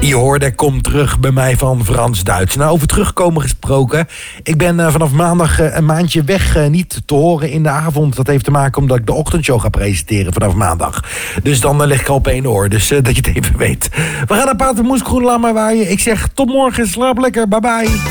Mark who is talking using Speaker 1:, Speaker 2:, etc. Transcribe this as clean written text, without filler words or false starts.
Speaker 1: Je hoorde Kom terug bij mij van Frans Duits. Nou, over terugkomen gesproken. Ik ben vanaf maandag een maandje weg, niet te horen in de avond. Dat heeft te maken omdat ik de ochtendshow ga presenteren vanaf maandag. Dus dan lig ik al op één oor. Dus dat je het even weet. We gaan naar Patermoes Groenlammer waaien. Ik zeg tot morgen, slaap lekker, bye bye.